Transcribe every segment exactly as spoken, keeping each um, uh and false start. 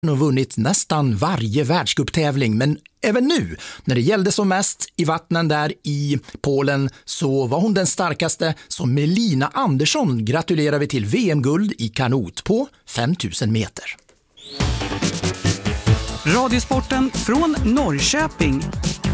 och vunnit nästan varje världscuptävling, men även nu, när det gällde som mest i vattnen där i Polen, så var hon den starkaste. Som Melina Andersson gratulerar vi till V M-guld i kanot på fem tusen meter. Radiosporten från Norrköping.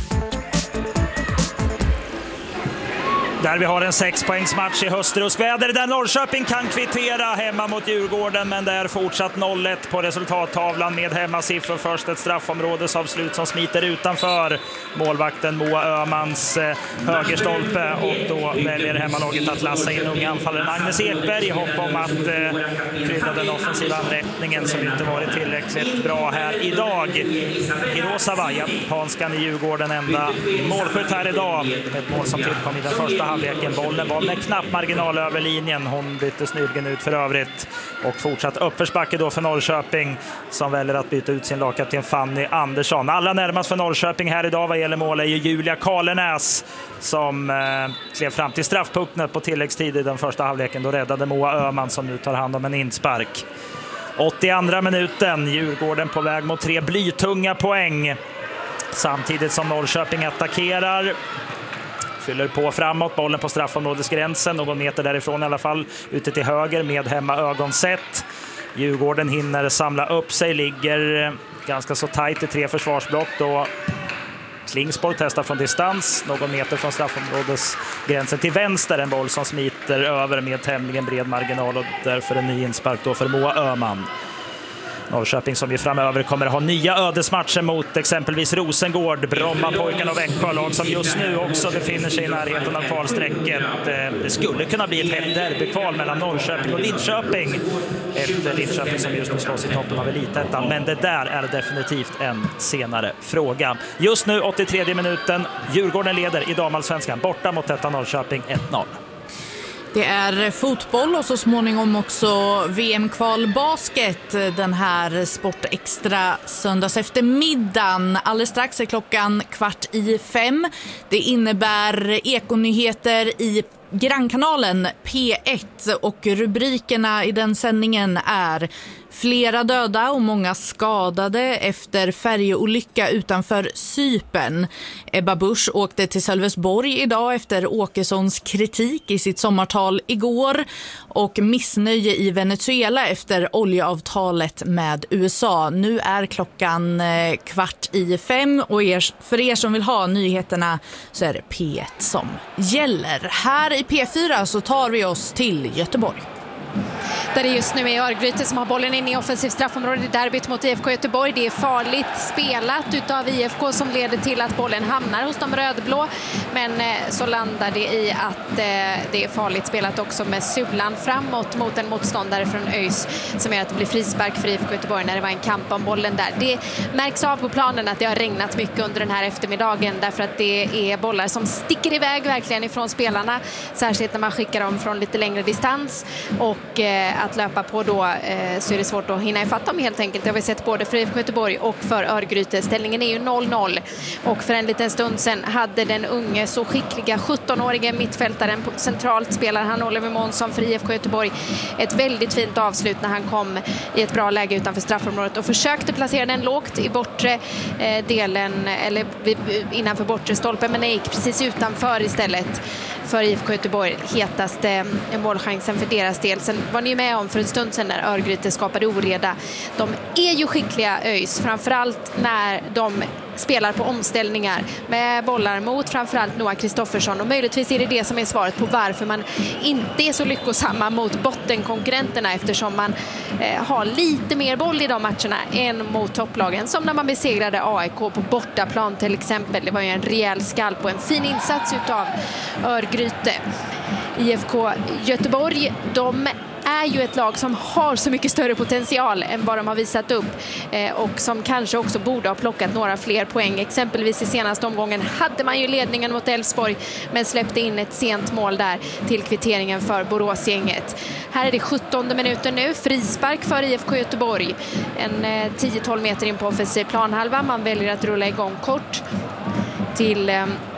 Där vi har en sexpoängsmatch i höstruskväder där Norrköping kan kvittera hemma mot Djurgården, men det är fortsatt noll ett på resultattavlan med hemmasiffror. Först ett straffområdesavslut som smiter utanför målvakten Moa Öhmans eh, högerstolpe, och då väljer hemmalaget att lassa in unga anfallaren Agnes Ekberg i hopp om att eh, krydda den offensiva anrättningen som inte varit tillräckligt bra här idag. Hirosava, japanskan i Djurgården, enda målskytt här idag. Ett mål som tillkom i den första halvleken. Bollen var med knapp marginal över linjen. Hon bytte snyggen ut för övrigt. Och fortsatt uppförsbacke då för Norrköping, som väljer att byta ut sin lagkapten Fanny Andersson. Allra närmast för Norrköping här idag vad gäller mål är ju Julia Karlenäs, som eh, klev fram till straffpunkten på tilläggstid i den första halvleken. Då räddade Moa Öhman, som nu tar hand om en inspark. åttioandra minuten. Djurgården på väg mot tre blytunga poäng. Samtidigt som Norrköping attackerar. Fyller på framåt, bollen på straffområdesgränsen, någon meter därifrån i alla fall, ute till höger med hemma ögonsätt. Djurgården hinner samla upp sig, ligger ganska så tajt i tre försvarsblock då Klingspor testar från distans, någon meter från straffområdesgränsen till vänster, en boll som smiter över med tämligen bred marginal, och därför en ny inspark då för Moa Öhman. Norrköping som ju framöver kommer att ha nya ödesmatcher mot exempelvis Rosengård, Bromma, Pojkarna och Växjö, lag som just nu också befinner sig i närheten av kvalsträcket. Det skulle kunna bli ett hett derbykval mellan Norrköping och Linköping. Ett Linköping som just nu slås i toppen av elitettan, men det där är definitivt en senare fråga. Just nu åttiotredje minuten, Djurgården leder i damallsvenskan borta mot detta Norrköping ett noll. Det är fotboll och så småningom också V M-kval basket, den här Sportextra söndags eftermiddagen. Alldeles strax är klockan kvart i fem. Det innebär ekonyheter i Grannkanalen P ett, och rubrikerna i den sändningen är: flera döda och många skadade efter färjeolycka utanför Cypern. Ebba Busch åkte till Sölvesborg idag efter Åkessons kritik i sitt sommartal igår. Och missnöje i Venezuela efter oljeavtalet med U S A. Nu är klockan kvart i fem, och er, för er som vill ha nyheterna så är det P ett som gäller. Här i P fyra så tar vi oss till Göteborg. Där det just nu är Örgryte som har bollen in i offensiv straffområde i derbyt mot I F K Göteborg. Det är farligt spelat utav I F K som leder till att bollen hamnar hos de rödblå. Men så landar det i att det är farligt spelat också med sulan framåt mot en motståndare från ÖIS, som gör att det blir frispark för I F K Göteborg när det var en kamp om bollen där. Det märks av på planen att det har regnat mycket under den här eftermiddagen, därför att det är bollar som sticker iväg verkligen ifrån spelarna, särskilt när man skickar dem från lite längre distans, och eh, att löpa på då eh, så är det svårt att hinna ifatt dem helt enkelt. Det har vi sett både för I F K Göteborg och för Örgryte. Ställningen är ju noll noll, och för en liten stund sedan hade den unge så skickliga sjuttonårige mittfältaren centralt spelar han Oliver Månsson för I F K Göteborg ett väldigt fint avslut när han kom i ett bra läge utanför straffområdet och försökte placera den lågt i bortre eh, delen, eller innanför bortre stolpen, men det gick precis utanför istället för I F K Göteborg. Hetaste målchansen för deras del. Sen var ni ju med om för en stund sedan när Örgryte skapade oreda. De är ju skickliga ÖIS, framförallt när de spelar på omställningar med bollar mot framförallt Noah Kristoffersson, och möjligtvis är det det som är svaret på varför man inte är så lyckosamma mot bottenkonkurrenterna, eftersom man eh, har lite mer boll i de matcherna än mot topplagen, som när man besegrade A I K på bortaplan till exempel. Det var ju en rejäl skalp och en fin insats utav Örgryte. I F K Göteborg, de är ju ett lag som har så mycket större potential än vad de har visat upp, eh, och som kanske också borde ha plockat några fler poäng. Exempelvis i senaste omgången hade man ju ledningen mot Elfsborg, men släppte in ett sent mål där till kvitteringen för Boråsgänget. Här är det sjuttonde minuten nu, frispark för I F K Göteborg. En eh, tio till tolv meter in på offensiv planhalva. Man väljer att rulla igång kort till eh,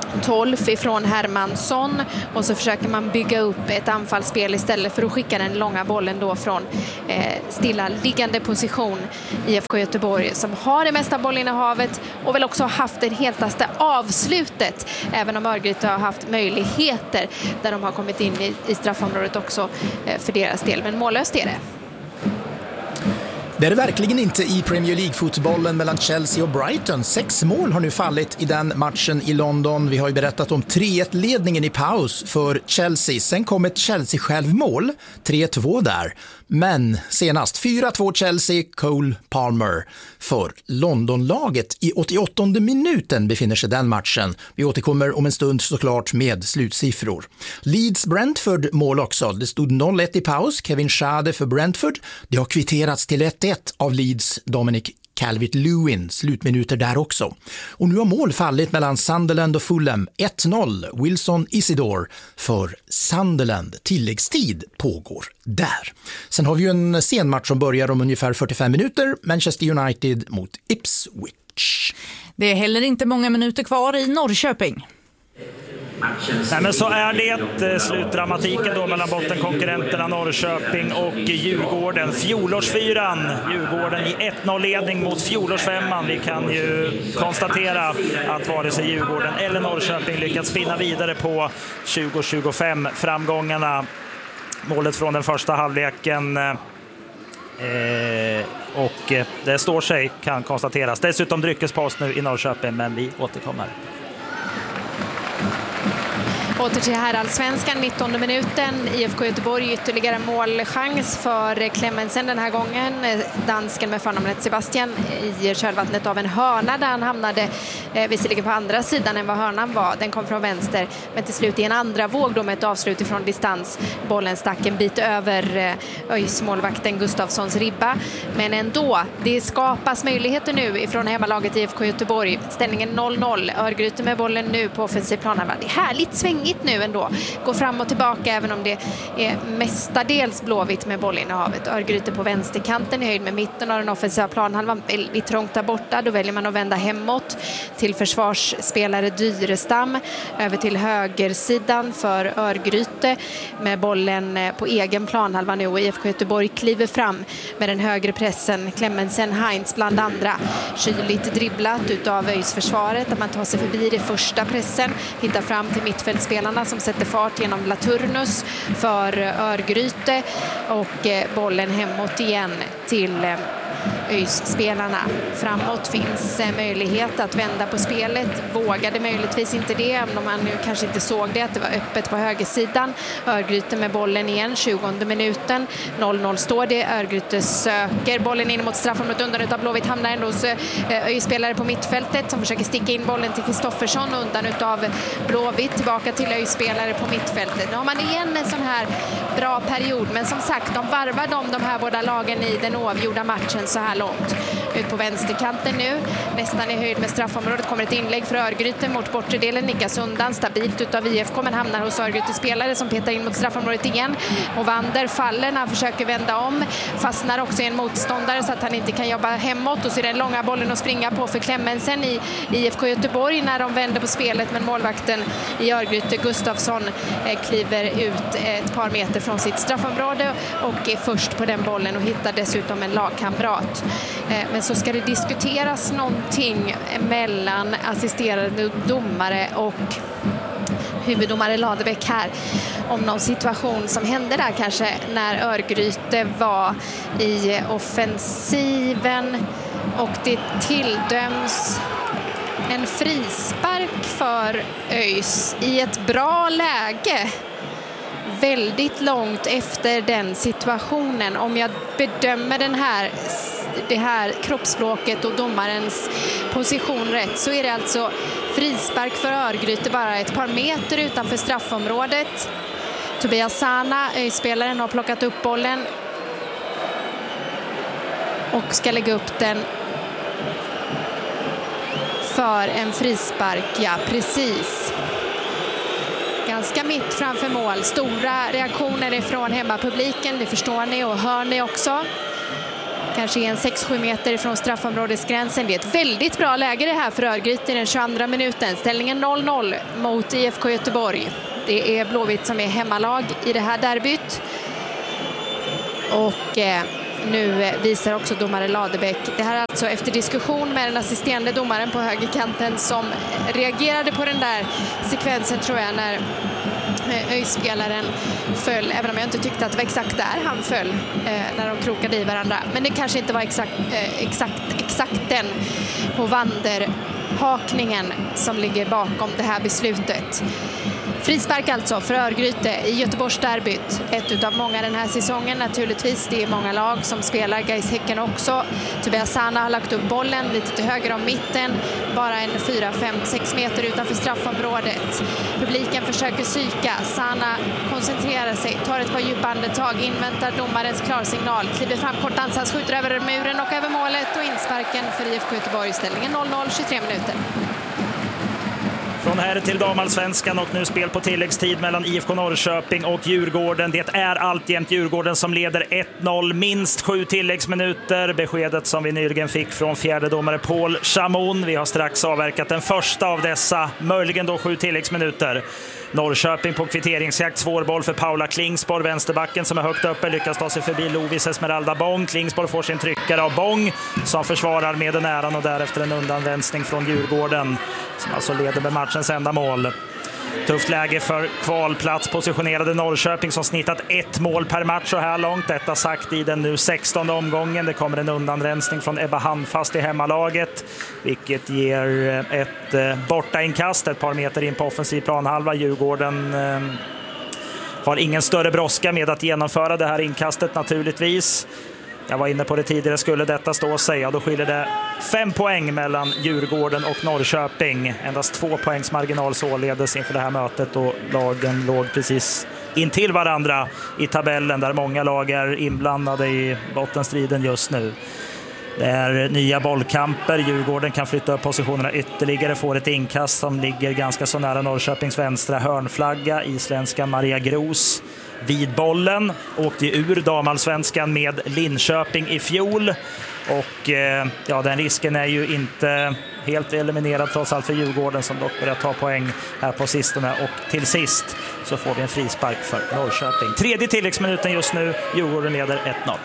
tolv ifrån Hermansson och så försöker man bygga upp ett anfallsspel istället för att skicka den långa bollen då från eh, stilla liggande position. I F K Göteborg som har det mesta bollinnehavet och väl också haft det hetaste avslutet, även om Örgryte har haft möjligheter där de har kommit in i, i straffområdet också eh, för deras del, men mållöst är det. Det är det verkligen inte i Premier League-fotbollen mellan Chelsea och Brighton. Sex mål har nu fallit i den matchen i London. Vi har ju berättat om tre ett-ledningen i paus för Chelsea. Sen kom ett Chelsea-självmål, tre två där. Men senast fyra två Chelsea, Cole Palmer för Londonlaget. I åttioåttonde minuten befinner sig den matchen. Vi återkommer om en stund såklart med slutsiffror. Leeds-Brentford mål också. Det stod noll ett i paus. Kevin Schade för Brentford. Det har kvitterats till ett ett av Leeds Dominic Calvert-Lewin, slutminuter där också. Och nu har mål fallit mellan Sunderland och Fulham. ett noll, Wilson Isidore för Sunderland. Tilläggstid pågår där. Sen har vi ju en senmatch som börjar om ungefär fyrtiofem minuter. Manchester United mot Ipswich. Det är heller inte många minuter kvar i Norrköping. Nej, men så är det slutdramatiken då mellan bottenkonkurrenterna Norrköping och Djurgården. Fjolårsfyran, Djurgården i ett noll-ledning mot fjolårsfemman. Vi kan ju konstatera att vare sig Djurgården eller Norrköping lyckats spinna vidare på tjugo tjugofem framgångarna. Målet från den första halvleken eh, och det står sig, kan konstateras. Dessutom dryckespaus nu i Norrköping, men vi återkommer. Åter till herrallsvenskan, nittonde minuten. I F K Göteborg ytterligare målchans för Clemmensen den här gången. Dansken med förnamnet Sebastian i kölvattnet av en hörna där han hamnade eh, visserligen på andra sidan än vad hörnan var. Den kom från vänster, men till slut i en andra våg då med ett avslut ifrån distans. Bollen stack en bit över eh, ÖIS målvakten Gustafssons ribba. Men ändå, det skapas möjligheter nu ifrån hemmalaget i F K Göteborg. Ställningen noll noll. Örgryte med bollen nu på offensiv plan. Det är härligt svängigt nu ändå. Går fram och tillbaka även om det är mestadels blåvitt med bollinnehavet. Örgryte på vänsterkanten i höjd med mitten av den offensiva planhalvan. Väldigt trångt där borta. Då väljer man att vända hemåt till försvarsspelare Dyrestam. Över till högersidan för Örgryte med bollen på egen planhalva nu. Och I F K Göteborg kliver fram med den högre pressen. Clemmensen, Heinz bland andra. Kyligt dribblat utav ÖIS försvaret. Där man tar sig förbi det första pressen. Hittar fram till mittfältspelarna som sätter fart genom Laturnus för Örgryte och bollen hemåt igen till ÖIS-spelarna. Framåt finns möjlighet att vända på spelet. Vågade möjligtvis inte det, om man nu kanske inte såg det, att det var öppet på högersidan. Örgryte med bollen igen, tjugonde minuten. noll noll står det. Örgryte söker bollen in mot straffområdet undan utav Blåvitt. Hamnar ändå hos ÖIS-spelare på mittfältet som försöker sticka in bollen till Kristoffersson undan utav Blåvitt. Tillbaka till ÖIS-spelare på mittfältet. Nu har man igen en sån här bra period, men som sagt, de varvar de, de här båda lagen i den oavgjorda matchen så här långt. Ut på vänsterkanten nu, nästan i höjd med straffområdet, kommer ett inlägg för Örgryte mot bortre delen, nickas undan stabilt utav I F K, men hamnar hos Örgryte spelare som petar in mot straffområdet igen. Och Wander faller när han försöker vända om, fastnar också i en motståndare så att han inte kan jobba hemåt, och så är den långa bollen att springa på för Clemmensen i I F K Göteborg när de vänder på spelet, men målvakten i Örgryte, Gustafsson, eh, kliver ut ett par meter från sitt straffområde och är först på den bollen och hittar dessutom en lagkamrat. Eh, men så ska det diskuteras någonting mellan assisterande domare och huvuddomare Ladebäck här om någon situation som hände där kanske när Örgryte var i offensiven och det tilldöms en frispark för ÖIS i ett bra läge. Väldigt långt efter den situationen. Om jag bedömer den här, det här kroppsspråket och domarens position rätt, så är det alltså frispark för Örgryte bara ett par meter utanför straffområdet. Tobias Sana, ÖIS-spelaren, har plockat upp bollen och ska lägga upp den för en frispark. Ja, precis. Ganska mitt framför mål. Stora reaktioner ifrån hemmapubliken, det förstår ni och hör ni också. kanske en sex sju meter från straffområdesgränsen. Det är ett väldigt bra läge det här för Örgryte i den tjugoandra minuten. Ställningen noll noll mot I F K Göteborg. Det är Blåvitt som är hemmalag i det här derbyt. Och eh, nu visar också domare Ladebäck. Det här är alltså efter diskussion med den assisterande domaren på högerkanten som reagerade på den där sekvensen, tror jag, när Öjspelaren föll, även om jag inte tyckte att det var exakt där han föll eh, när de krokade i varandra. Men det kanske inte var exakt, eh, exakt, exakt den på vanderhakningen som ligger bakom det här beslutet. Frispark alltså för Örgryte i Göteborgs derbyt. Ett utav många den här säsongen naturligtvis. Det är många lag som spelar, Gais Häcken också. Tobias Sana har lagt upp bollen lite till höger om mitten. Bara en fyra, fem, sex meter utanför straffområdet. Publiken försöker psyka. Sana koncentrerar sig, tar ett par djupa andetag, inväntar domarens klarsignal. Kliver fram kort ansats, skjuter över muren och över målet och insparken för I F K Göteborg. Ställningen noll noll, tjugotre minuter. Från här till damallsvenskan och nu spel på tilläggstid mellan I F K Norrköping och Djurgården. Det är alltjämt Djurgården som leder ett noll, minst sju tilläggsminuter. Beskedet som vi nyligen fick från fjärde domare Paul Chamon. Vi har strax avverkat den första av dessa, möjligen då sju tilläggsminuter. Norrköping på kvitteringsjakt, svår boll för Paula Klingsborg, vänsterbacken som är högt uppe, lyckas ta sig förbi Lovis Esmeralda Bång. Klingsborg får sin tryckare av Bång som försvarar med den äran och därefter en undanvänsning från Djurgården som alltså leder med matchens enda mål. Tufft läge för kvalplats positionerade Norrköping som snittat ett mål per match så här långt. Detta sagt i den nu sextonde omgången. Det kommer en undanrensning från Ebba Handfast i hemmalaget, vilket ger ett bortainkast ett par meter in på offensiv planhalva. Djurgården eh, har ingen större brådska med att genomföra det här inkastet naturligtvis. Jag var inne på det tidigare, skulle detta stå sig, ja, då skiljer det fem poäng mellan Djurgården och Norrköping. Endast två poängs marginal således inför det här mötet och lagen låg precis intill varandra i tabellen där många lag är inblandade i bottenstriden just nu. Det är nya bollkamper, Djurgården kan flytta upp positionerna ytterligare, får ett inkast som ligger ganska så nära Norrköpings vänstra hörnflagga. Isländska Maria Gros vid bollen, åkte ur damallsvenskan med Linköping i fjol och eh, ja, den risken är ju inte helt eliminerad trots allt för Djurgården som dock börjar ta poäng här på sistone, och till sist så får vi en frispark för Norrköping. Tredje tilläggsminuten just nu, Djurgården leder ett noll.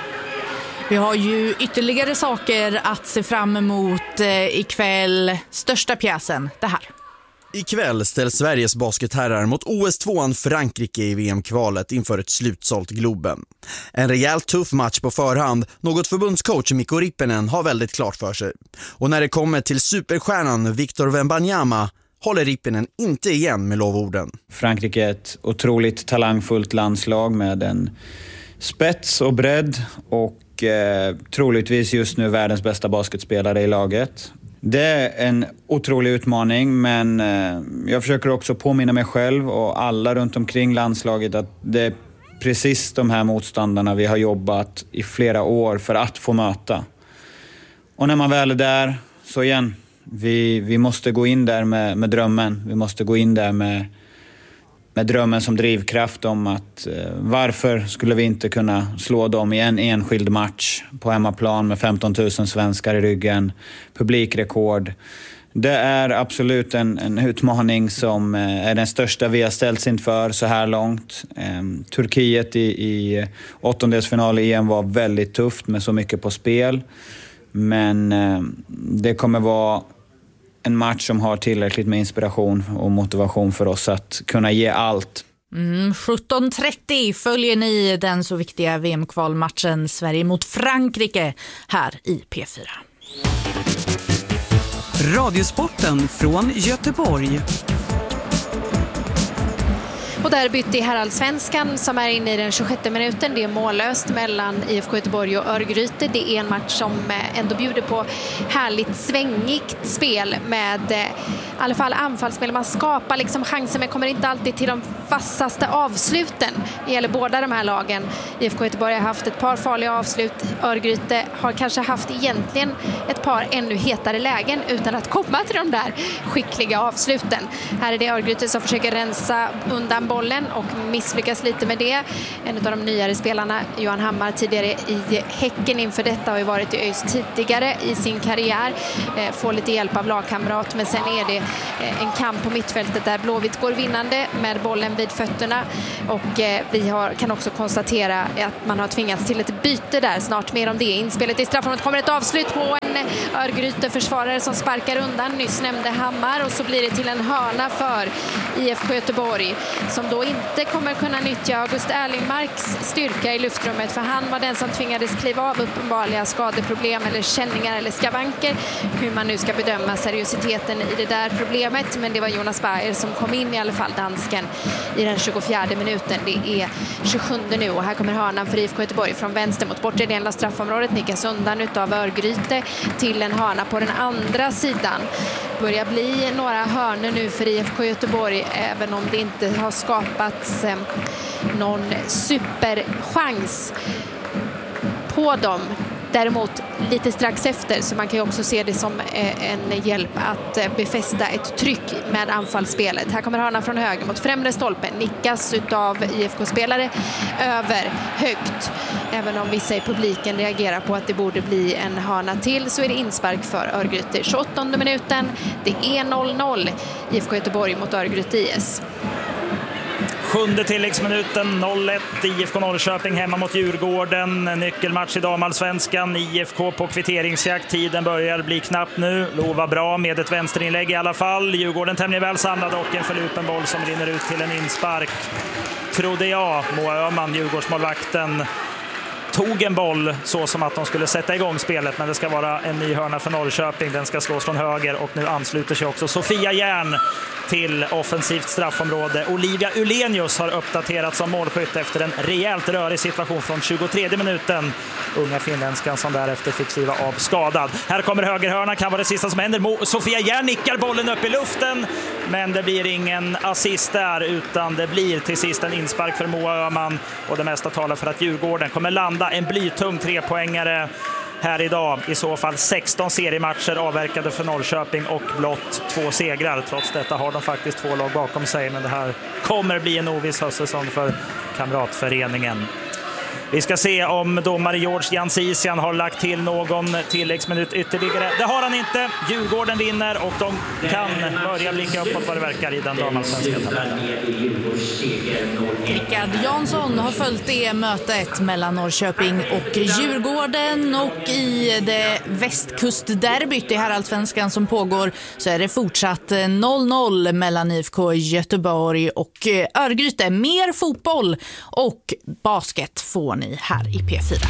Vi har ju ytterligare saker att se fram emot eh, ikväll. Största pjäsen, det här. Ikväll ställs Sveriges basketherrar mot O S tvåan Frankrike i V M-kvalet inför ett slutsålt Globen. En rejält tuff match på förhand, något förbundscoach Mikko Rippinen har väldigt klart för sig. Och när det kommer till superstjärnan Victor Wembanyama håller Rippinen inte igen med lovorden. Frankrike är ett otroligt talangfullt landslag med en spets och bredd och eh, troligtvis just nu världens bästa basketspelare i laget. Det är en otrolig utmaning, men eh, jag försöker också påminna mig själv och alla runt omkring landslaget att det är precis de här motståndarna vi har jobbat i flera år för att få möta. Och när man väl är där, så igen, vi, vi måste gå in där med, med drömmen. Vi måste gå in där med, med drömmen som drivkraft om att eh, varför skulle vi inte kunna slå dem i en enskild match på hemmaplan med femton tusen svenskar i ryggen, publikrekord. Det är absolut en, en utmaning som eh, är den största vi har ställts inför så här långt. Eh, Turkiet i, i åttondelsfinal i E M var väldigt tufft med så mycket på spel. Men eh, det kommer vara en match som har tillräckligt med inspiration och motivation för oss att kunna ge allt. Mm, sjutton trettio följer ni den så viktiga V M-kvalmatchen Sverige mot Frankrike här i P fyra. Radiosporten från Göteborg. Och derbyt i herrallsvenskan som är inne i den tjugosjätte minuten. Det är mållöst mellan I F K Göteborg och Örgryte. Det är en match som ändå bjuder på härligt svängigt spel med i alla fall anfallsspel. Man skapar liksom chanser men kommer inte alltid till de vassaste avsluten. Det gäller båda de här lagen. I F K Göteborg har haft ett par farliga avslut. Örgryte har kanske haft egentligen ett par ännu hetare lägen utan att komma till de där skickliga avsluten. Här är det Örgryte som försöker rensa undan bollen och misslyckas lite med det. En av de nyare spelarna, Johan Hammar, tidigare i Häcken inför detta, har ju varit i ÖIS tidigare i sin karriär. Får lite hjälp av lagkamrat, men sen är det en kamp på mittfältet där Blåvitt går vinnande med bollen vid fötterna. Och vi har, kan också konstatera att man har tvingats till ett byte där. Snart mer om det. Inspelet i straffområdet kommer ett avslut på en Örgryte-försvarare som sparkar undan. Nyss nämnde Hammar, och så blir det till en hörna för I F K Göteborg, som då inte kommer kunna nyttja August Erlingmarks styrka i luftrummet, för han var den som tvingades kliva av uppenbarliga skadeproblem eller känningar eller skavanker. Hur man nu ska bedöma seriositeten i det där problemet, men det var Jonas Bayer som kom in, i alla fall dansken, i den tjugofjärde minuten. Det är tjugosjunde nu, och här kommer hörnan för I F K Göteborg från vänster mot bortre delen av straffområdet. Nickas undan utav Örgryte till en hörna på den andra sidan. Börjar bli några hörnor nu för I F K Göteborg, även om det inte har skapats eh, någon superchans på dem. Däremot lite strax efter, så man kan ju också se det som en hjälp att befästa ett tryck med anfallsspelet. Här kommer hörnan från höger mot främre stolpen, nickas utav I F K-spelare över högt. Även om vissa i publiken reagerar på att det borde bli en hörna till, så är det inspark för Örgryte. tjugoåttonde minuten, det är noll noll I F K Göteborg mot Örgryte I S. Sjunde tilläggsminuten, noll ett, I F K Norrköping hemma mot Djurgården. Nyckelmatch i damallsvenskan, I F K på kvitteringsjakt. Tiden börjar bli knapp nu. Lova bra med ett vänsterinlägg i alla fall. Djurgården tämligen väl samlad och en förlupen boll som rinner ut till en inspark. Trodde jag, Moa Öhman, Djurgårdsmålvakten, tog en boll så som att de skulle sätta igång spelet, men det ska vara en ny hörna för Norrköping. Den ska slås från höger, och nu ansluter sig också Sofia Järn till offensivt straffområde. Olivia Ulenius har uppdaterats som målskytt efter en rejält rörig situation från tjugotredje minuten. Unga finländskan som därefter fick skriva av skadad. Här kommer högerhörna, kan vara det sista som händer. Sofia Järn nickar bollen upp i luften, men det blir ingen assist där, utan det blir till sist en inspark för Moa Öhman, och det mesta talar för att Djurgården kommer landa en blytung trepoängare här idag. I så fall sexton seriematcher avverkade för Norrköping och blott två segrar. Trots detta har de faktiskt två lag bakom sig, men det här kommer bli en oviss höstsäsong för kamratföreningen. Vi ska se om domare George Jansisian har lagt till någon tilläggsminut ytterligare. Det har han inte. Djurgården vinner, och de kan börja blicka uppåt vad det verkar i den damallsvenska tabellen. Rickard Jansson har följt det mötet mellan Norrköping och Djurgården, och i det västkustderbyt i herrallsvenskan som pågår så är det fortsatt noll noll mellan I F K Göteborg och Örgryte. Mer fotboll och basket får ni här i P fyra.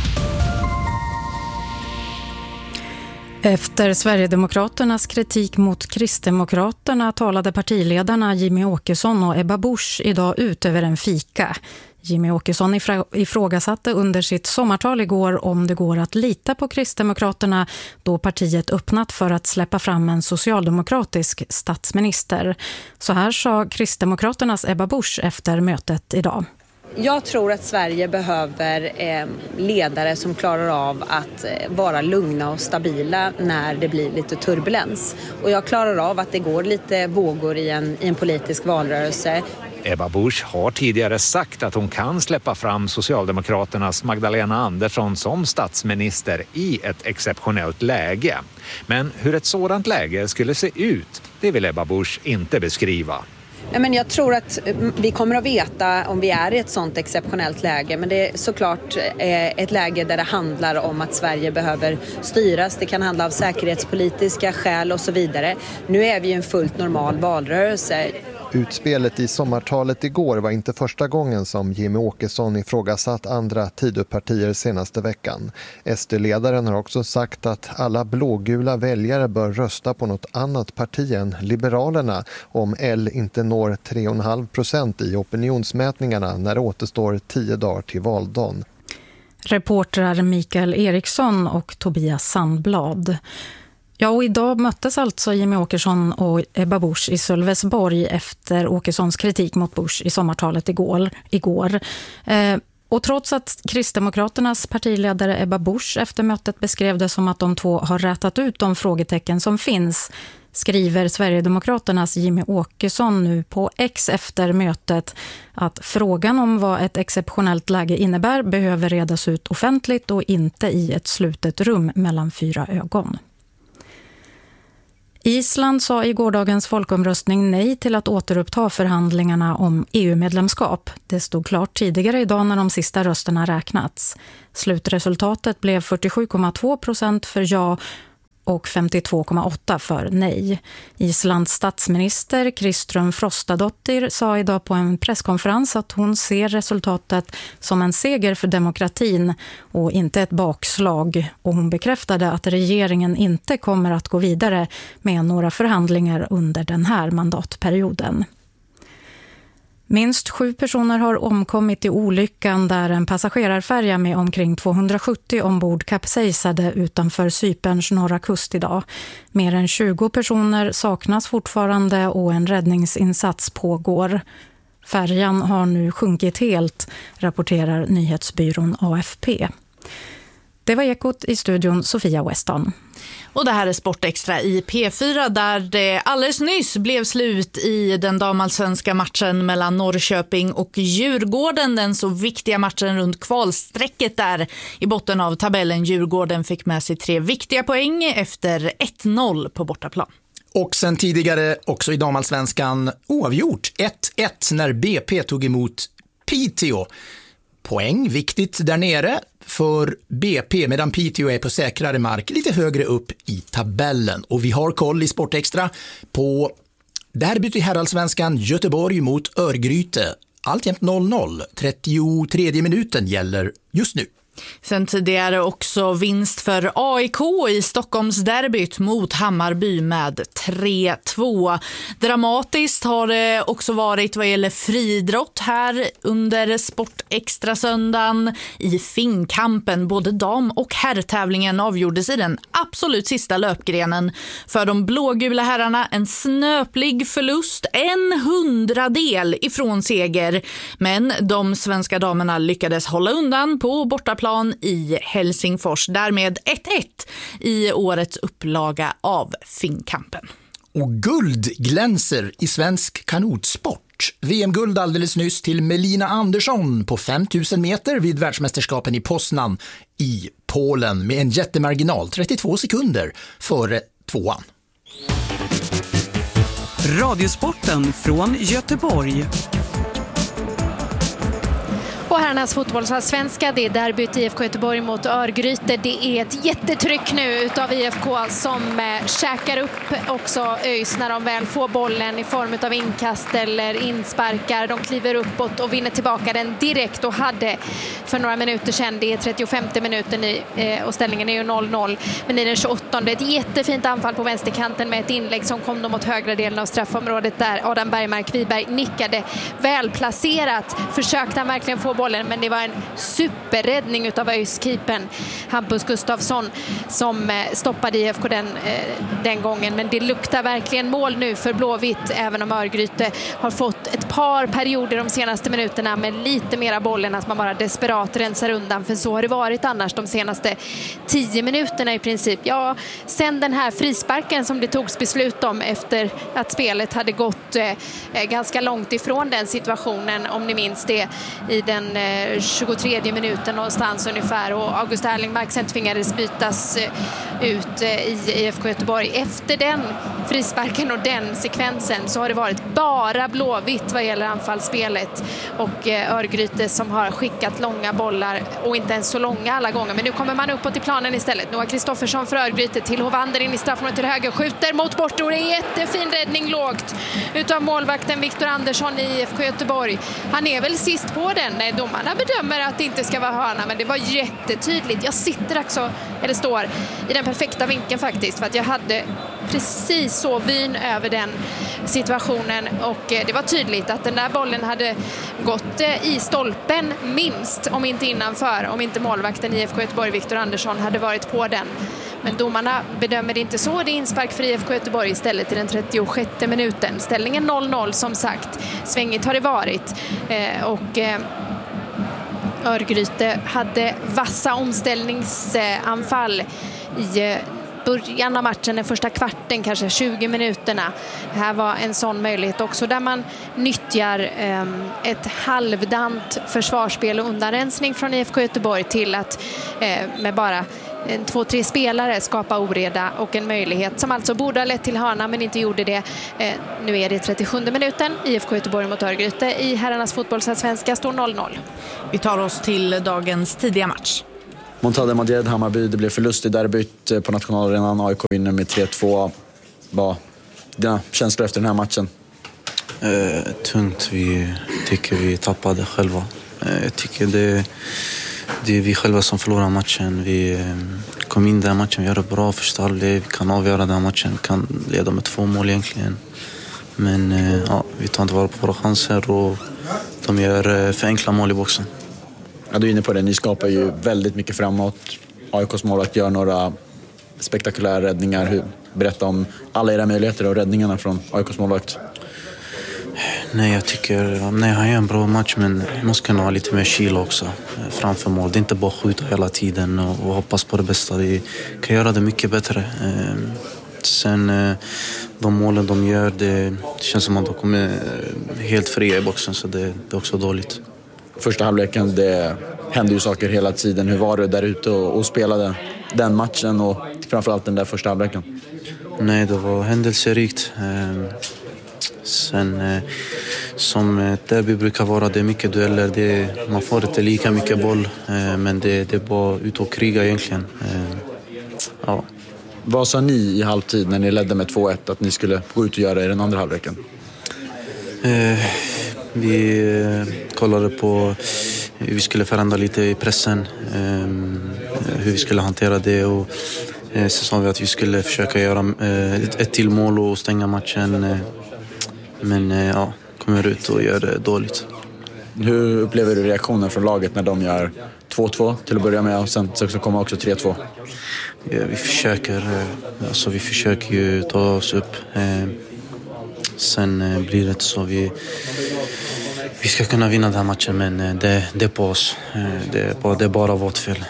Efter Sverigedemokraternas kritik mot Kristdemokraterna talade partiledarna Jimmy Åkesson och Ebba Busch idag ut över en fika. Jimmy Åkesson ifrågasatte under sitt sommartal igår om det går att lita på Kristdemokraterna, då partiet öppnat för att släppa fram en socialdemokratisk statsminister. Så här sa Kristdemokraternas Ebba Busch efter mötet idag. Jag tror att Sverige behöver eh, ledare som klarar av att eh, vara lugna och stabila när det blir lite turbulens. Och jag klarar av att det går lite vågor i en, i en politisk valrörelse. Ebba Busch har tidigare sagt att hon kan släppa fram Socialdemokraternas Magdalena Andersson som statsminister i ett exceptionellt läge. Men hur ett sådant läge skulle se ut, det vill Ebba Busch inte beskriva. Nej, men jag tror att vi kommer att veta om vi är i ett sådant exceptionellt läge. Men det är såklart ett läge där det handlar om att Sverige behöver styras. Det kan handla om säkerhetspolitiska skäl och så vidare. Nu är vi i en fullt normal valrörelse. Utspelet i sommartalet igår var inte första gången som Jimmy Åkesson ifrågasatt andra Tidöpartier senaste veckan. S D-ledaren har också sagt att alla blågula väljare bör rösta på något annat parti än Liberalerna om L inte når tre komma fem procent i opinionsmätningarna när det återstår tio dagar till valdagen. Reportrar Mikael Eriksson och Tobias Sandblad. Ja, och idag möttes alltså Jimmy Åkesson och Ebba Busch i Sölvesborg efter Åkessons kritik mot Busch i sommartalet igår. igår. Eh, och trots att Kristdemokraternas partiledare Ebba Busch efter mötet beskrev det som att de två har rätat ut de frågetecken som finns, skriver Sverigedemokraternas Jimmie Åkesson nu på X efter mötet att frågan om vad ett exceptionellt läge innebär behöver redas ut offentligt och inte i ett slutet rum mellan fyra ögon. Island sa i gårdagens folkomröstning nej till att återuppta förhandlingarna om E U-medlemskap. Det stod klart tidigare idag när de sista rösterna räknats. Slutresultatet blev fyrtiosju komma två procent för ja och femtiotvå komma åtta för nej. Islands statsminister Kristrún Frostadóttir sa idag på en presskonferens att hon ser resultatet som en seger för demokratin och inte ett bakslag. Och hon bekräftade att regeringen inte kommer att gå vidare med några förhandlingar under den här mandatperioden. Minst sju personer har omkommit i olyckan där en passagerarfärja med omkring tvåhundrasjuttio ombord kapsejsade utanför Cyperns norra kust idag. Mer än tjugo personer saknas fortfarande och en räddningsinsats pågår. Färjan har nu sjunkit helt, rapporterar nyhetsbyrån A F P. Det var Ekot, i studion Sofia Weston. Och det här är Sportextra i P fyra där det alldeles nyss blev slut i den damallsvenska matchen mellan Norrköping och Djurgården. Den så viktiga matchen runt kvalsträcket där i botten av tabellen. Djurgården fick med sig tre viktiga poäng efter ett noll på bortaplan. Och sen tidigare också i damallsvenskan oavgjort ett ett när B P tog emot Piteå. Poäng viktigt där nere för B P medan Piteå är på säkrare mark lite högre upp i tabellen. Och vi har koll i Sportextra på derbyt i herrallsvenskan Göteborg mot Örgryte. Alltjämt noll noll, trettiotredje minuten gäller just nu. Sen tidigare också vinst för A I K i Stockholms derbyt mot Hammarby med tre två. Dramatiskt har det också varit vad gäller friidrott här under Sportextra söndagen i Finnkampen. Både dam- och herrtävlingen avgjordes i den absolut sista löpgrenen. För de blågula herrarna en snöplig förlust, en hundradel ifrån seger. Men de svenska damerna lyckades hålla undan på bortaplan i Helsingfors. Därmed ett ett i årets upplaga av Finnkampen. Och guld glänser i svensk kanotsport. V M-guld alldeles nyss till Melina Andersson på fem tusen meter vid världsmästerskapen i Poznan i Polen med en jättemarginal, trettiotvå sekunder före tvåan. Radiosporten från Göteborg. Och herrarnas fotbollsallsvenska, det är derbyt I F K Göteborg mot Örgryte. Det är ett jättetryck nu utav I F K som eh, käkar upp också ÖIS när de väl får bollen i form av inkast eller insparkar. De kliver uppåt och vinner tillbaka den direkt och hade för några minuter sedan, det är trettiofemte minuten i, eh, och ställningen är ju noll noll. Men i den tjugoåttonde ett jättefint anfall på vänsterkanten med ett inlägg som kom då mot högra delen av straffområdet där Adam Bergmark Wiberg nickade välplacerat. Försökte han verkligen få bollen, men det var en superräddning utav ÖIS-keepern Hampus Gustafsson som stoppade I F K den, den gången. Men det luktar verkligen mål nu för Blåvitt, även om Örgryte har fått ett par perioder de senaste minuterna med lite mera bollen, att man bara desperat rensar undan, för så har det varit annars de senaste tio minuterna i princip. Ja, sen den här frisparken som det togs beslut om efter att spelet hade gått eh, ganska långt ifrån den situationen, om ni minns det, i den tjugotredje minuten någonstans ungefär, och August Erlingmark sen tvingades bytas ut i I F K Göteborg. Efter den frisparken och den sekvensen så har det varit bara Blåvitt vad gäller anfallsspelet, och Örgryte som har skickat långa bollar, och inte ens så långa alla gånger, men nu kommer man uppåt i planen istället. Noah Kristoffersson för Örgryte till Hovander in i straffområdet till höger, skjuter mot bortor, en jättefin räddning lågt utav målvakten Viktor Andersson i I F K Göteborg. Han är väl sist på den. Nej, domarna bedömer att det inte ska vara hörna, men det var jättetydligt. Jag sitter också, eller står i den perfekta vinkeln faktiskt, för att jag hade precis så vyn över den situationen, och det var tydligt att den där bollen hade gått i stolpen minst, om inte innanför, om inte målvakten i I F K Göteborg Viktor Andersson hade varit på den. Men domarna bedömer det inte så. Det är inspark för I F K Göteborg istället i den trettiosjätte minuten. Ställningen noll noll som sagt. Svängigt har det varit. Eh, och eh, Örgryte hade vassa omställningsanfall i början av matchen, den första kvarten, kanske tjugo minuterna. Det här var en sån möjlighet också där man nyttjar eh, ett halvdant försvarsspel och undanrensning från I F K Göteborg till att eh, med bara en, två, tre spelare skapa oreda och en möjlighet som alltså borde ha lett till hörna men inte gjorde det. Eh, nu är det trettiosjunde minuten. I F K Göteborg mot Örgryte. I herrarnas fotbollsallsvenska står noll noll. Vi tar oss till dagens tidiga match. Montade Madrid, Hammarby, det blev förlust i derbyt på nationalarenan. A I K vinner med tre två. Vad dina känslor efter den här matchen? Eh, tungt. Vi tycker vi tappade själva. Eh, jag tycker det, det är vi själva som förlorar matchen. Vi eh, kom in den matchen, vi gör det bra första halvlek. Vi kan avgöra den matchen, vi kan leda med två mål egentligen. Men eh, ja, vi tar inte vara på våra chanser och de gör eh, för enkla mål i boxen. Ja, du är inne på det. Ni skapar ju väldigt mycket framåt. A I K:s målvakt gör några spektakulära räddningar. Hur, berätta om alla era möjligheter och räddningarna från A I K:s målvakt. Nej, jag tycker nej, han gör en bra match, men man måste kunna ha lite mer kyla också framför mål. Det är inte bara skjuta hela tiden och, och hoppas på det bästa. Vi kan göra det mycket bättre. Sen de målen de gör, det känns som att de kommer helt fria i boxen, så det, det är också dåligt. Första halvleken, det hände ju saker hela tiden. Hur var det där ute och, och spelade den matchen och framförallt den där första halvleken? Nej, det var händelserikt. Sen som ett derby brukar vara, det är mycket dueller. Det, man får inte lika mycket boll, men det, det är bara ut och kriga egentligen. Ja. Vad sa ni i halvtid när ni ledde med två ett att ni skulle gå ut och göra i den andra halvleken? Eh, vi eh, kollade på hur vi skulle förändra lite i pressen, eh, hur vi skulle hantera det, och eh, så sa vi att vi skulle försöka göra eh, ett, ett till mål och stänga matchen. Eh, men eh, ja, kommer ut och gör det dåligt. Hur upplever du reaktionen från laget när de gör två två till att börja med och sen så kommer också tre två? Ja, vi försöker, alltså vi försöker ju ta oss upp. Eh, sen eh, blir det så vi vi ska kunna vinna den här matchen, men eh, det, det är på oss. Eh, det, är bara, det är bara vårt fel.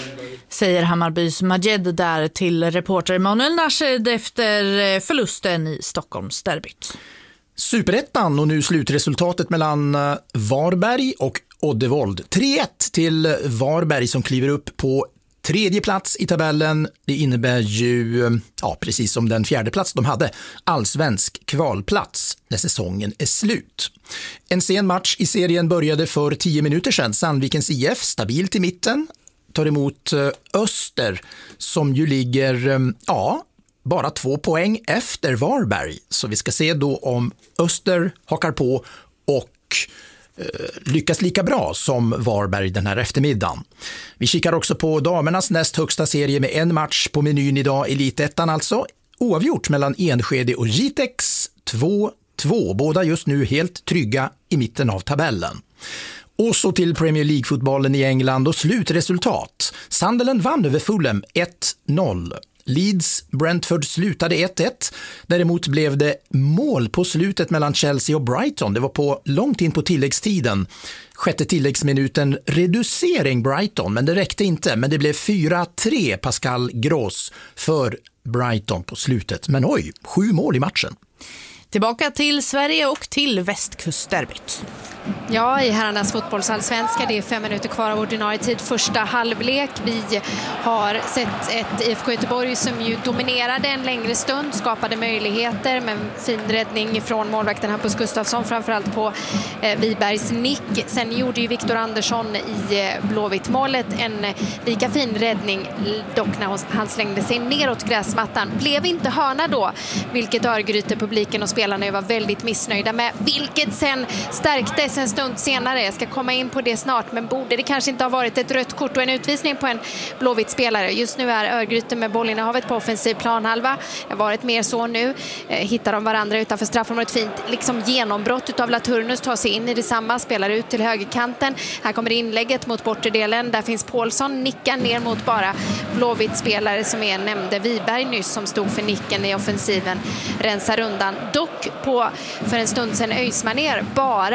Säger Hammarbys Majed där till reporter Manuel Nashed efter förlusten i Stockholms derbyt. Superettan och nu slutresultatet mellan Varberg och Oddevold. tre ett till Varberg som kliver upp på tredje plats i tabellen. Det innebär ju, ja, precis som den fjärde plats de hade, allsvensk kvalplats när säsongen är slut. En sen match i serien började för tio minuter sedan. Sandvikens I F stabilt i mitten tar emot Öster som ju ligger, ja, bara två poäng efter Varberg. Så vi ska se då om Öster hakar på och eh, lyckas lika bra som Varberg den här eftermiddagen. Vi kikar också på damernas näst högsta serie med en match på menyn idag, Elitettan alltså. Oavgjort mellan Enskede och Jitex, två två. Båda just nu helt trygga i mitten av tabellen. Och så till Premier League-fotbollen i England och slutresultat. Sunderland vann över Fulham ett noll. Leeds Brentford slutade ett ett. Däremot blev det mål på slutet mellan Chelsea och Brighton. Det var på långt in på tilläggstiden. Sjätte tilläggsminuten reducering Brighton, men det räckte inte. Men det blev fyra tre Pascal Gross för Brighton på slutet. Men oj, sju mål i matchen. Tillbaka till Sverige och till västkustderbyt. Ja, i herrarnas fotbollsallsvenska. Det är fem minuter kvar av ordinarie tid. Första halvlek. Vi har sett ett I F K Göteborg som ju dominerade en längre stund. Skapade möjligheter med en fin räddning från målvakten Hampus Gustafsson. Framförallt på eh, Vibergs nick. Sen gjorde ju Viktor Andersson i eh, Blåvitt-målet en eh, lika fin räddning. Dock när han slängde sig neråt gräsmattan. Blev inte hörna då. Vilket Örgryte, publiken och spelarna var väldigt missnöjda med. Vilket sen stärktes en stund senare. Jag ska komma in på det snart, men borde det kanske inte ha varit ett rött kort och en utvisning på en Blåvitt spelare. Just nu är Örgryte med bollinnehavet på offensiv planhalva. Det har varit mer så nu. Eh, hittar de varandra utanför straffområdet. Fint liksom genombrott utav Laturnus, tar sig in i detsamma, spelar ut till högerkanten. Här kommer inlägget mot borterdelen. Där finns Paulsson, nickar ner mot bara Blåvitt spelare som är nämnde Viberg nyss, som stod för nicken i offensiven. Rensar undan. Dock på för en stund sedan Öismaner bara för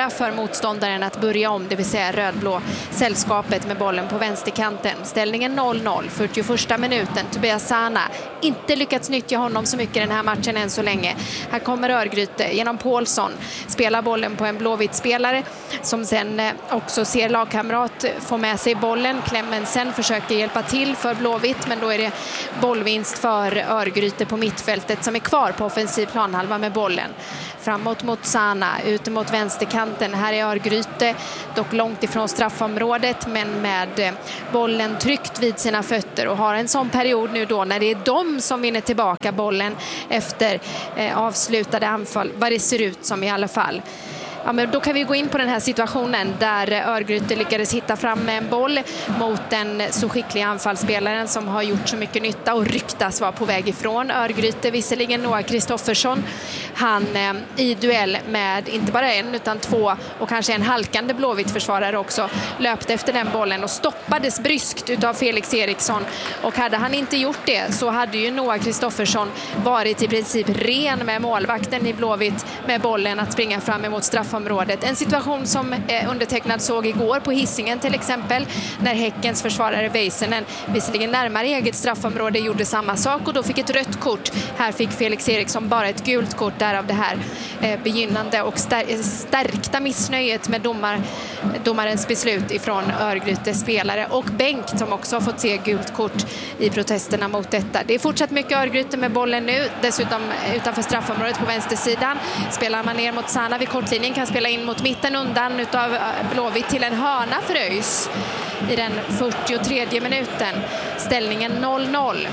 motståndaren att börja om, det vill säga rödblå sällskapet med bollen på vänsterkanten. Ställningen noll noll, fyrtioförsta minuten. Tobias Sana, inte lyckats nyttja honom så mycket den här matchen än så länge. Här kommer Örgryte genom Paulsson, spelar bollen på en blåvitt spelare som sen också ser lagkamrat få med sig bollen. Clemensen försöker hjälpa till för blåvitt, men då är det bollvinst för Örgryte på mittfältet som är kvar på offensiv planhalva med bollen. Framåt mot Sana, ute mot vänsterkanten. Här är Örgryte dock långt ifrån straffområdet, men med bollen tryckt vid sina fötter och har en sån period nu då när det är de som vinner tillbaka bollen efter eh, avslutade anfall, vad det ser ut som i alla fall. Ja, men då kan vi gå in på den här situationen där Örgryte lyckades hitta fram med en boll mot den så skickliga anfallsspelaren som har gjort så mycket nytta och ryktas vara på väg ifrån Örgryte. Visserligen Noah Kristoffersson. Han eh, i duell med inte bara en utan två och kanske en halkande blåvitt försvarare också löpte efter den bollen och stoppades bryskt utav Felix Eriksson. Och hade han inte gjort det så hade ju Noah Kristoffersson varit i princip ren med målvakten i blåvitt med bollen att springa fram emot straff. En situation som eh, undertecknad såg igår på Hisingen till exempel, när Häckens försvarare Väisänen visserligen närmare eget straffområde gjorde samma sak och då fick ett rött kort. Här fick Felix Eriksson bara ett gult kort, därav det här eh, begynnande och stär- stärkta missnöjet med domar, domarens beslut ifrån Örgrytes spelare och Bengt som också har fått se gult kort i protesterna mot detta. Det är fortsatt mycket Örgryte med bollen nu, dessutom utanför straffområdet på vänstersidan spelar man ner mot Sana vid kortlinjen, kan spela in mot mitten undan utav blåvitt till en hörna för ÖIS i den fyrtiotredje minuten. Ställningen noll noll.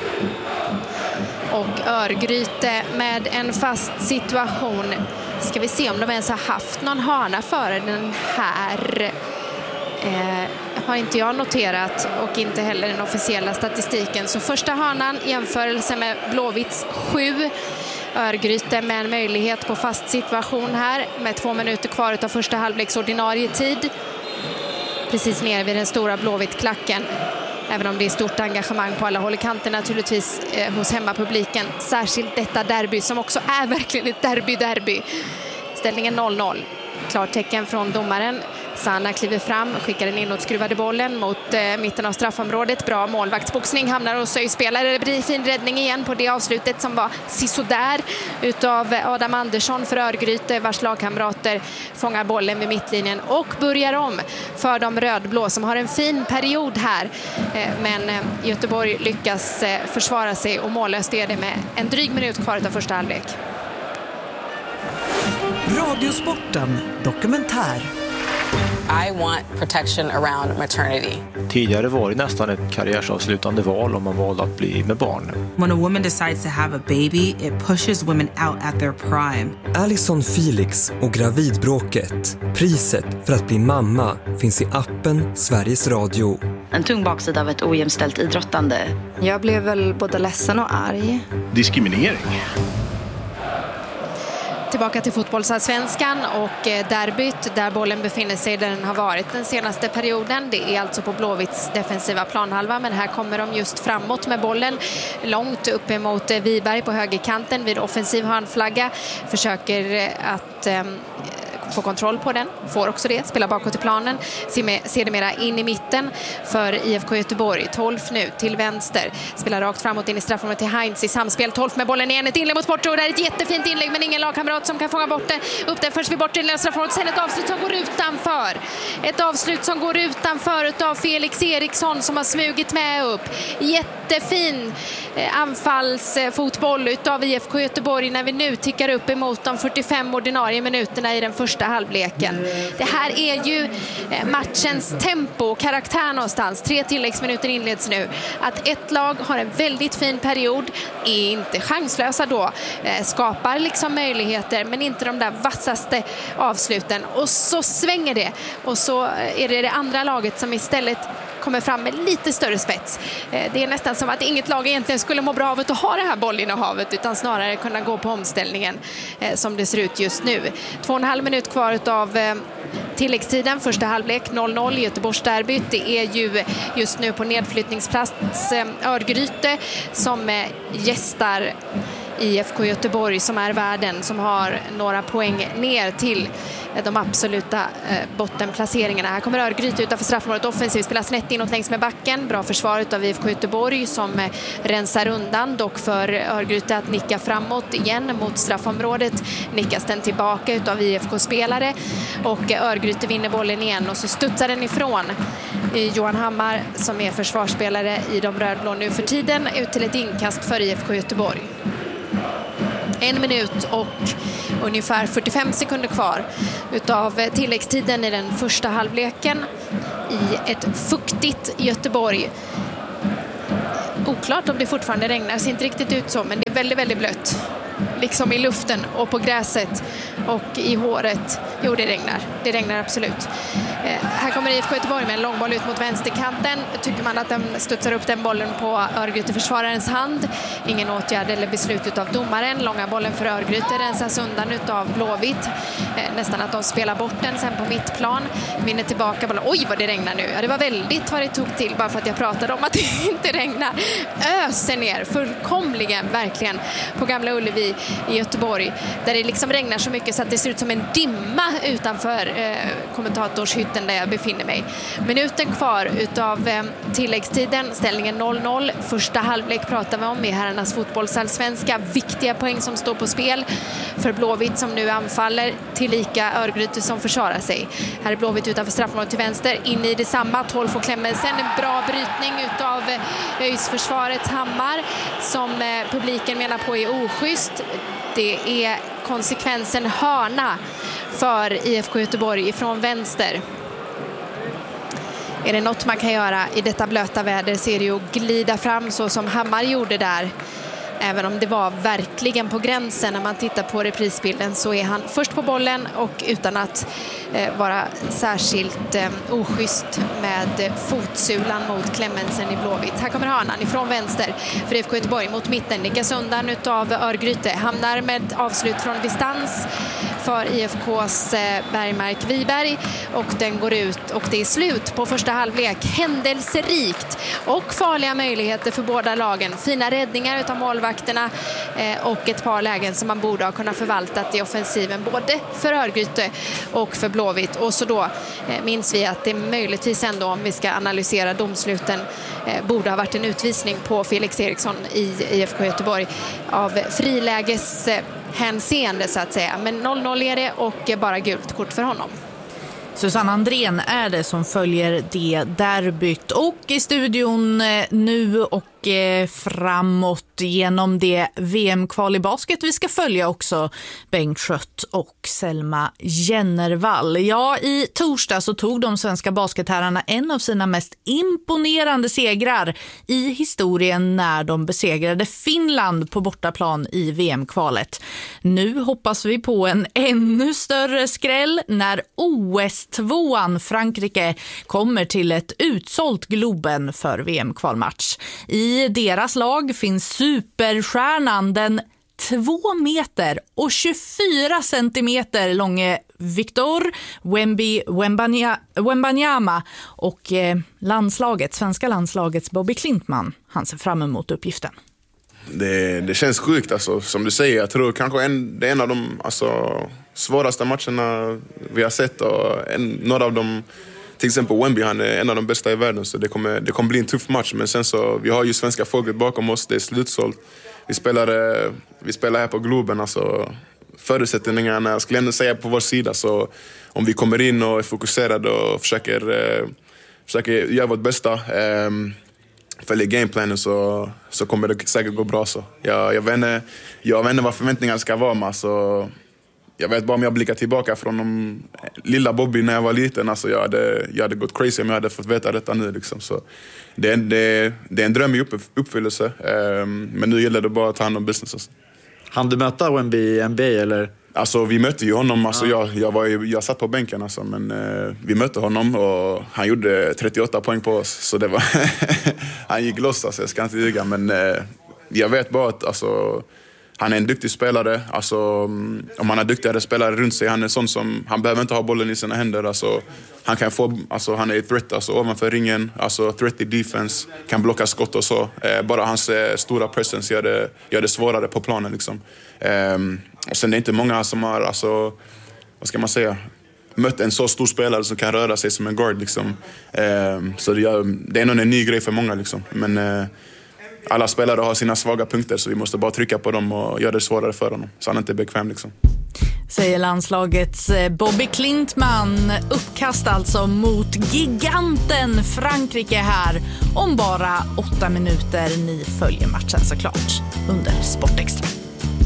Och Örgryte med en fast situation. Ska vi se om de ens har haft någon hörna före den här. Eh, har inte jag noterat och inte heller den officiella statistiken. Så första hörnan i jämförelse med blåvitts sju. Örgryte med en möjlighet på fast situation här med två minuter kvar av första halvleks ordinarie tid. Precis ner vid den stora blåvitt-klacken. Även om det är stort engagemang på alla håll i kanten naturligtvis eh, hos hemmapubliken. Särskilt detta derby som också är verkligen ett derby-derby. Ställningen noll noll. Klartecken från domaren. Sana kliver fram, skickar den inåtskruvade bollen mot eh, mitten av straffområdet. Bra målvaktsboxning, hamnar hos Öj-spelare. Det blir fin räddning igen på det avslutet som var sisådär utav Adam Andersson för Örgryte, vars lagkamrater fångar bollen vid mittlinjen och börjar om för de rödblå som har en fin period här. Eh, men eh, Göteborg lyckas eh, försvara sig och mållöst är det med en dryg minut kvar av första halvlek. Radiosporten dokumentär. I want protection around maternity. Tidigare var det nästan ett karriärsavslutande val om man valde att bli med barn. When a woman decides to have a baby, it pushes women out at their prime. Alison Felix och gravidbråket. Priset för att bli mamma finns i appen Sveriges Radio. En tung baksida av ett ojämställt idrottande. Jag blev väl både ledsen och arg. Diskriminering. Tillbaka till fotbollsallsvenskan och derbyt där bollen befinner sig där den har varit den senaste perioden. Det är alltså på Blåvitts defensiva planhalva, men här kommer de just framåt med bollen långt upp emot Viberg på högerkanten vid offensiv hörnflagga. Försöker att eh, få kontroll på den, får också det, spelar bakåt i planen, ser det mera in i mitten för I F K Göteborg. Tolf nu till vänster, spelar rakt framåt in i straffområdet till Heinz i samspel. Tolf med bollen igen, ett inlägg mot Porto, det är ett jättefint inlägg men ingen lagkamrat som kan fånga bort det. Upp där först vid bortre inlägg straffområdet, sen ett avslut som går utanför. Ett avslut som går utanför utav Felix Eriksson som har smugit med upp. Jättefin eh, anfallsfotboll utav I F K Göteborg när vi nu tickar upp emot de fyrtiofem ordinarie minuterna i den första halvleken. Det här är ju matchens tempo och karaktär någonstans. Tre tilläggsminuter inleds nu. Att ett lag har en väldigt fin period, är inte chanslösa då, skapar liksom möjligheter men inte de där vassaste avsluten. Och så svänger det. Och så är det det andra laget som istället kommer fram med lite större spets. Det är nästan som att inget lag egentligen skulle må bra av att ha det här bollinnehavet utan snarare kunna gå på omställningen som det ser ut just nu. Två och en halv minut kvar av tilläggstiden, första halvlek noll noll Göteborgsderbyt. Det är ju just nu på nedflyttningsplats Örgryte som gästar I F K Göteborg som är värden, som har några poäng ner till de absoluta eh, bottenplaceringarna. Här kommer Örgryte utanför straffområdet offensivt, spelar snett inåt längs med backen. Bra försvar av I F K Göteborg som eh, rensar undan, dock för Örgryte att nicka framåt igen mot straffområdet. Nickas den tillbaka utav I F K-spelare och eh, Örgryte vinner bollen igen och så studsar den ifrån eh, Johan Hammar som är försvarsspelare i de rödblå nu för tiden ut till ett inkast för I F K Göteborg. En minut och ungefär fyrtiofem sekunder kvar utav tilläggstiden i den första halvleken i ett fuktigt Göteborg. Oklart om det fortfarande regnar, ser inte riktigt ut så, men det är väldigt, väldigt blött. Liksom i luften och på gräset och i håret. Jo, det regnar. Det regnar absolut. Eh, här kommer I F K Göteborg med en långboll ut mot vänsterkanten. Tycker man att de studsar upp den bollen på Örgryte-försvararens hand. Ingen åtgärd eller beslut utav domaren. Långa bollen för Örgryte rensas undan utav Blåvitt. Eh, nästan att de spelar bort den sen på mittplan. Vinner tillbaka bollen. Oj, vad det regnar nu. Ja, det var väldigt vad det tog till bara för att jag pratade om att det inte regnar. Öser ner fullkomligen, verkligen, på Gamla Ullevi i Göteborg, där det liksom regnar så mycket så att det ser ut som en dimma utanför eh, kommentatorshytten där jag befinner mig. Minuten kvar utav eh, tilläggstiden, ställningen noll noll. Första halvlek pratar vi om i herrarnas fotbollsallsvenska. Viktiga poäng som står på spel för Blåvitt som nu anfaller, tillika Örgryte som försvarar sig. Här är Blåvitt utanför straffområdet till vänster, in i detsamma. tolv får Clemmensen, en bra brytning utav eh, Öjsförsvarets Hammar som eh, publiken menar på är oschysst. Det är konsekvensen hörna för I F K Göteborg ifrån vänster. Är det något man kan göra i detta blöta väder så är det ju att glida fram så som Hammar gjorde där. Även om det var verkligen på gränsen när man tittar på reprisbilden så är han först på bollen och utan att eh, vara särskilt eh, oschysst med fotsulan mot Clemmensen i Blåvitt. Här kommer hörnan ifrån vänster för I F K Göteborg mot mitten. Nickas undan utav Örgryte. Hamnar med avslut från distans för I F K:s eh, Bergmark Wiberg och den går ut och det är slut på första halvlek. Händelserikt och farliga möjligheter för båda lagen. Fina räddningar utav målvakterna eh, och ett par lägen som man borde ha kunnat förvaltat i offensiven både för Örgryte och för Blåvitt. Och så då eh, minns vi att det möjligtvis ändå, om vi ska analysera domsluten, eh, borde ha varit en utvisning på Felix Eriksson i I F K Göteborg av friläges eh, hänseende så att säga. Men noll noll är det och bara gult kort för honom. Susanne Andrén är det som följer det derbyt och i studion nu och framåt genom det V M-kval i basket vi ska följa också Bengt Schött och Selma Jennervall. Ja, i torsdag så tog de svenska basketherrarna en av sina mest imponerande segrar i historien när de besegrade Finland på bortaplan i V M-kvalet. Nu hoppas vi på en ännu större skräll när O S-tvåan Frankrike kommer till ett utsålt Globen för V M-kvalmatch. I deras lag finns superstjärnan, den två meter och tjugofyra centimeter långe Victor Wemby Wembanyama och eh, landslaget, svenska landslagets Bobby Klintman. Han ser fram emot uppgiften. Det, det känns sjukt alltså, som du säger. Jag tror kanske en, det är en av de alltså, svåraste matcherna vi har sett och en, några av dem. Till exempel Wemby, han är en av de bästa i världen, så det kommer, det kommer bli en tuff match. Men sen så, vi har ju svenska folket bakom oss, det är slutsålt. Vi spelar, vi spelar här på Globen, alltså förutsättningarna, jag skulle ändå säga på vår sida. Så om vi kommer in och är fokuserade och försöker, försöker göra vårt bästa, följer gameplanen så, så kommer det säkert gå bra. Så. Jag, jag, vet inte, jag vet inte vad förväntningarna ska vara, men alltså, jag vet bara om jag blickar tillbaka från de lilla Bobby när jag var liten. Alltså jag, hade, jag hade gått crazy om jag hade fått veta detta nu. Liksom. Så det, är, det, det är en dröm i upp, uppfyllelse. Um, men nu gäller det bara att ta hand om business. Alltså. Han du möta Wemby i N B A eller? Alltså vi mötte ju honom. Alltså, ja. jag, jag, var, jag satt på bänken alltså, men uh, vi mötte honom och han gjorde trettioåtta poäng på oss. Så det var han gick loss, alltså, jag ska inte ljuga. Men uh, jag vet bara att alltså, han är en duktig spelare. Alltså, om han har duktigare spelare runt sig, han är sån som, han behöver inte ha bollen i sina händer. Alltså, han kan få, alltså, han är ett threat alltså, ovanför ringen, alltså threat i defense, kan blocka skott och så. Eh, bara hans eh, stora presence gör det, gör det svårare på planen liksom. Eh, och sen det är inte många som har, alltså, vad ska man säga, mött en så stor spelare som kan röra sig som en guard liksom. Eh, så det, gör, det är nog en ny grej för många liksom. Men eh, alla spelare har sina svaga punkter, så vi måste bara trycka på dem och göra det svårare för honom, så han inte är bekväm liksom. Säger landslagets Bobby Klintman. Uppkast alltså mot giganten Frankrike här om bara åtta minuter. Ni följer matchen såklart under Sportextra.